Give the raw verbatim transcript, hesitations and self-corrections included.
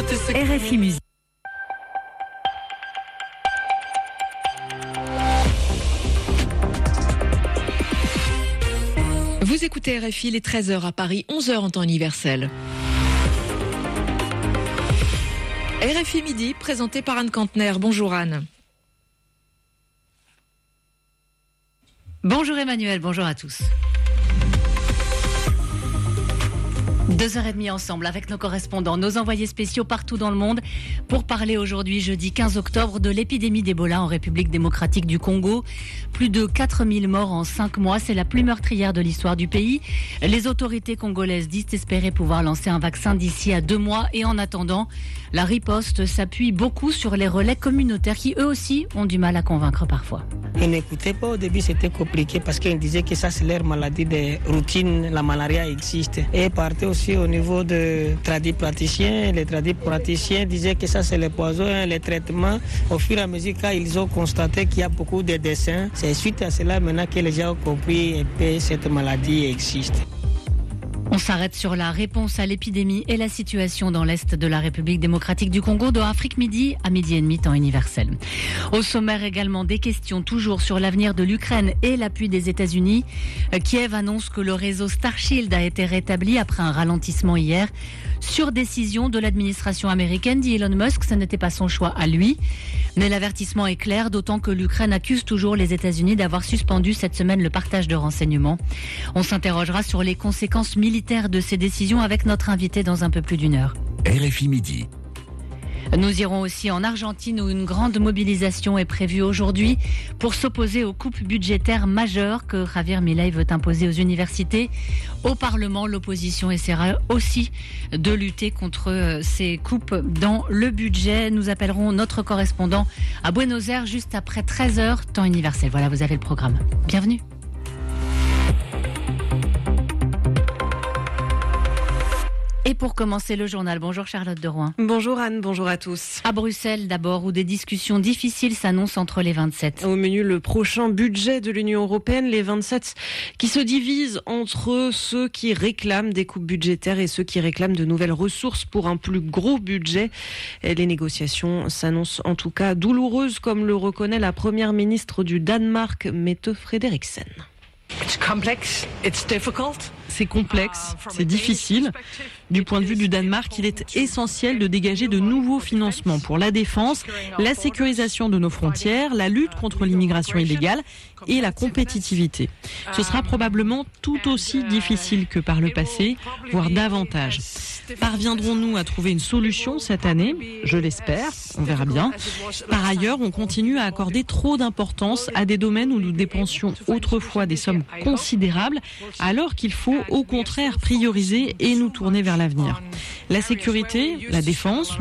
R F I Musique. Vous écoutez R F I, les treize heures à Paris, onze heures en temps universel. R F I Midi, présenté par Anne Kantner. Bonjour Anne. Bonjour Emmanuel, bonjour à tous. Deux heures et demie ensemble avec nos correspondants, nos envoyés spéciaux partout dans le monde pour parler aujourd'hui, jeudi quinze octobre, de l'épidémie d'Ebola en République démocratique du Congo. Plus de quatre mille morts en cinq mois, c'est la plus meurtrière de l'histoire du pays. Les autorités congolaises disent espérer pouvoir lancer un vaccin d'ici à deux mois et en attendant, la riposte s'appuie beaucoup sur les relais communautaires qui eux aussi ont du mal à convaincre parfois. Ils n'écoutaient pas au début, c'était compliqué parce qu'ils disaient que ça c'est leur maladie de routine, la malaria existe. Et partait aussi au niveau de tradis praticiens, les tradis praticiens disaient que ça c'est le poison, les traitements. Au fur et à mesure, quand ils ont constaté qu'il y a beaucoup de dessins, c'est suite à cela maintenant que les gens ont compris que cette maladie existe. On s'arrête sur la réponse à l'épidémie et la situation dans l'Est de la République démocratique du Congo, dans Afrique Midi, à midi et demi, temps universel. Au sommaire également des questions toujours sur l'avenir de l'Ukraine et l'appui des États-Unis. Kiev annonce que le réseau Starshield a été rétabli après un ralentissement hier. Sur décision de l'administration américaine, dit Elon Musk, ce n'était pas son choix à lui. Mais l'avertissement est clair, d'autant que l'Ukraine accuse toujours les États-Unis d'avoir suspendu cette semaine le partage de renseignements. On s'interrogera sur les conséquences militaires de ces décisions avec notre invité dans un peu plus d'une heure. R F I Midi. Nous irons aussi en Argentine où une grande mobilisation est prévue aujourd'hui pour s'opposer aux coupes budgétaires majeures que Javier Milei veut imposer aux universités. Au Parlement, l'opposition essaiera aussi de lutter contre ces coupes dans le budget. Nous appellerons notre correspondant à Buenos Aires juste après treize heures, temps universel. Voilà, vous avez le programme. Bienvenue. Et pour commencer le journal, bonjour Charlotte de Rouen. Bonjour Anne, bonjour à tous. À Bruxelles d'abord, où des discussions difficiles s'annoncent entre les vingt-sept. Au menu, le prochain budget de l'Union européenne, les vingt-sept qui se divisent entre ceux qui réclament des coupes budgétaires et ceux qui réclament de nouvelles ressources pour un plus gros budget. Les négociations s'annoncent en tout cas douloureuses, comme le reconnaît la première ministre du Danemark, Mette Frederiksen. It's complex, it's difficult. C'est complexe, c'est difficile. Du point de vue du Danemark, il est essentiel de dégager de nouveaux financements pour la défense, la sécurisation de nos frontières, la lutte contre l'immigration illégale et la compétitivité. Ce sera probablement tout aussi difficile que par le passé, voire davantage. Parviendrons-nous à trouver une solution cette année ? Je l'espère, on verra bien. Par ailleurs, on continue à accorder trop d'importance à des domaines où nous dépensions autrefois des sommes considérables, alors qu'il faut au contraire prioriser et nous tourner vers l'avenir. La sécurité, la défense,